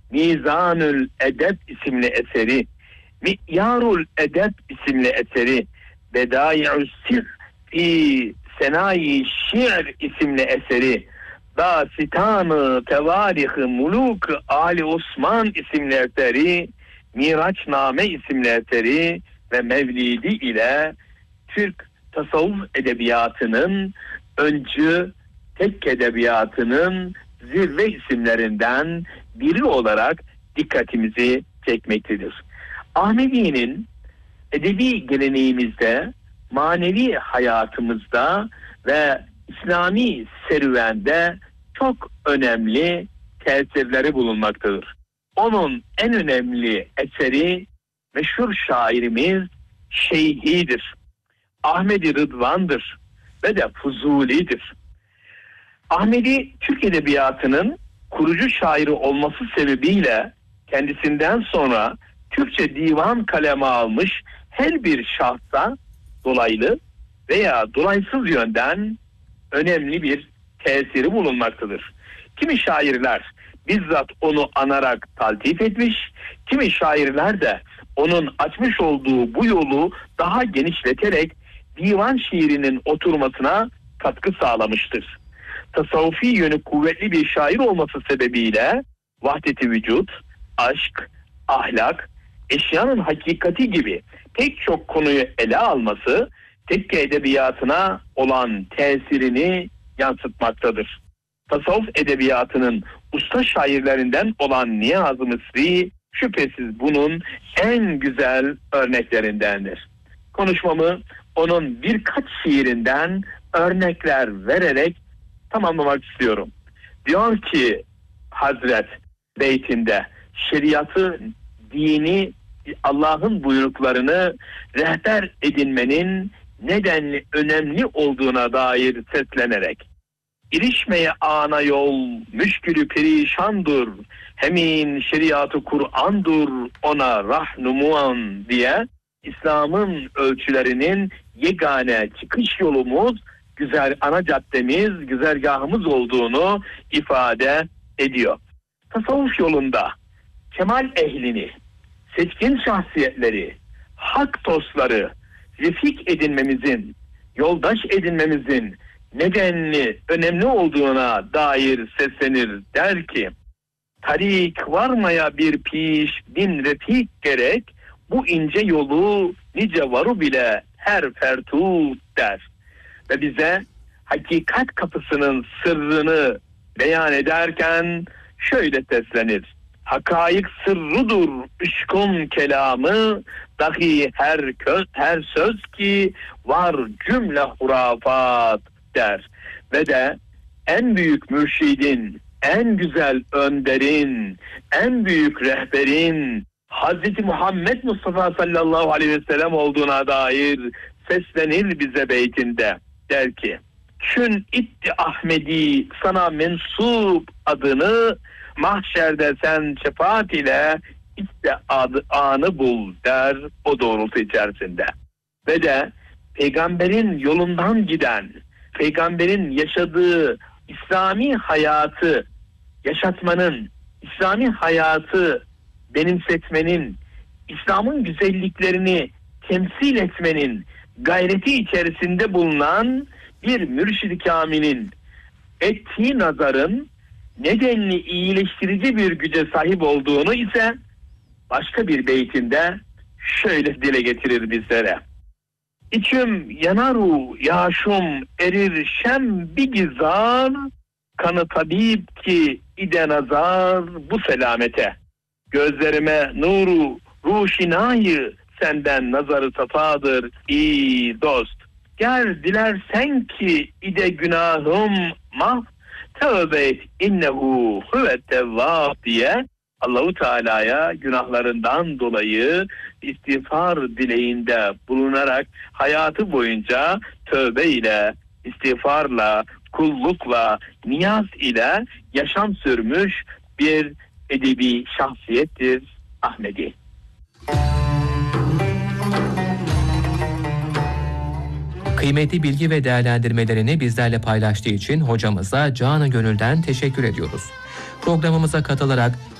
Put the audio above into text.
Mizanül Edeb isimli eseri, Mi'yarul Edeb isimli eseri, Bedai'us Sir fi Senayi Şi'r isimli eseri, Dasitan-ı Tevarih-i Muluk Ali Osman isimli eseri, Miraçname isimli eseri ve Mevlidi ile Türk tasavvuf edebiyatının öncü, tekke edebiyatının zirve isimlerinden biri olarak dikkatimizi çekmektedir. Ahmedi'nin edebi geleneğimizde, manevi hayatımızda ve İslami serüvende çok önemli tesirleri bulunmaktadır. Onun en önemli eseri meşhur şairimiz Şeyhi'dir. Ahmedi Rıdvan'dır ve de Fuzuli'dir. Ahmedi Türk edebiyatının kurucu şairi olması sebebiyle kendisinden sonra Türkçe divan kaleme almış her bir şahsa dolaylı veya dolaysız yönden önemli bir tesiri bulunmaktadır. Kimi şairler bizzat onu anarak taltif etmiş, kimi şairler de onun açmış olduğu bu yolu daha genişleterek divan şiirinin oturmasına katkı sağlamıştır. Tasavvufi yönü kuvvetli bir şair olması sebebiyle vahdet-i vücut, aşk, ahlak, eşyanın hakikati gibi pek çok konuyu ele alması tekke edebiyatına olan tesirini yansıtmaktadır. Tasavvuf edebiyatının usta şairlerinden olan Niyazi Mısri şüphesiz bunun en güzel örneklerindendir. Konuşmamı onun birkaç şiirinden örnekler vererek tamamlamak istiyorum. Diyor ki Hazret beytinde, şeriatı, dini, Allah'ın buyruklarını rehber edinmenin nedenli önemli olduğuna dair seslenerek, İrişmeye ana yol müşkülü perişandır, hemin şeriatı Kur'an'dur ona rahnumuan diye İslam'ın ölçülerinin yegane çıkış yolumuz, güzel ana caddemiz, güzergahımız olduğunu ifade ediyor. Tasavvuf yolunda kemal ehlini, seçkin şahsiyetleri, hak dostları refik edinmemizin, yoldaş edinmemizin nedenli önemli olduğuna dair seslenir, der ki, tarik varmaya bir piş bin refik gerek, bu ince yolu nice varu bile her fertut der. Ve bize hakikat kapısının sırrını beyan ederken şöyle seslenir: hakaik sırrıdır ışkın kelamı, dahi her söz ki var cümle hurafat der. Ve de en büyük mürşidin, en güzel önderin, en büyük rehberin Hazreti Muhammed Mustafa sallallahu aleyhi ve sellem olduğuna dair seslenir bize beytinde. Der ki, çün itti Ahmedi sana mensup adını, mahşerde sen şefaat ile işte anı bul der o doğrultu içerisinde. Ve de peygamberin yolundan giden, peygamberin yaşadığı İslami hayatı yaşatmanın, İslami hayatı benimsetmenin, İslam'ın güzelliklerini temsil etmenin gayreti içerisinde bulunan bir mürşid-i kamilin ettiği nazarın nedenli iyileştirici bir güce sahip olduğunu ise başka bir beytinde şöyle dile getirir bizlere. İçim yanaru yaşum erir şem bir gizar, kanı tabip ki ide nazar bu selamete. Gözlerime nuru ruşinayı senden nazarı safadır iyi dost. Gel dilersen ki ide günahım mah, tövbe et innehu huve tevvab diye Allahu Teala'ya günahlarından dolayı istiğfar dileğinde bulunarak hayatı boyunca tövbe ile, istiğfarla, kullukla, niyaz ile yaşam sürmüş bir edebi şahsiyettir Ahmedi. Kıymetli bilgi ve değerlendirmelerini bizlerle paylaştığı için hocamıza canı gönülden teşekkür ediyoruz. Programımıza katılarak